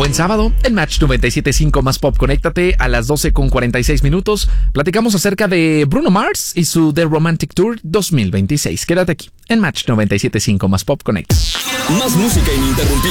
Buen sábado, en Match 97.5 más Pop. Conéctate a las 12:46. Platicamos acerca de Bruno Mars y su The Romantic Tour 2026. Quédate aquí, en Match 97.5 más Pop. Conecta. Más música ininterrumpida.